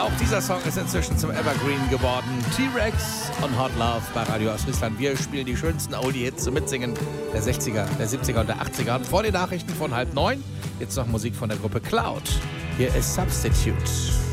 Auch dieser Song ist inzwischen zum Evergreen geworden. T-Rex und Hot Love bei Radio Ostfriesland. Wir spielen die schönsten Oldie-Hits zum Mitsingen der 60er, der 70er und der 80er. Und vor den Nachrichten von 8:30 jetzt noch Musik von der Gruppe Cloud. Hier ist Substitute.